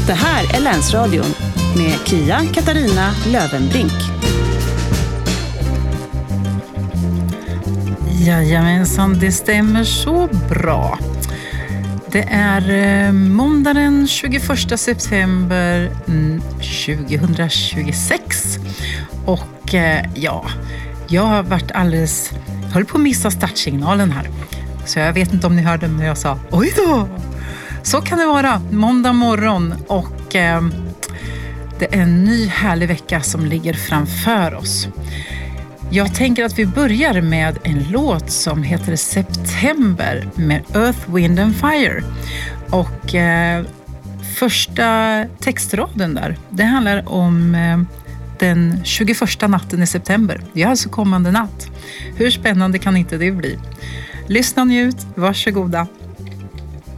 Det här är Länsradion med Kia Katarina Lövenbrink. Jajamensan, det stämmer så bra. Det är måndag den 21 september 2026. Och jag har varit höll på att missa startsignalen här. Så jag vet inte om ni hörde när jag sa oj då. Så kan det vara, måndag morgon och det är en ny härlig vecka som ligger framför oss. Jag tänker att vi börjar med en låt som heter September med Earth, Wind and Fire. Och första textraden där, det handlar om den 21 natten i september. Det är alltså kommande natt. Hur spännande kan inte det bli? Lyssna, njut, varsågoda.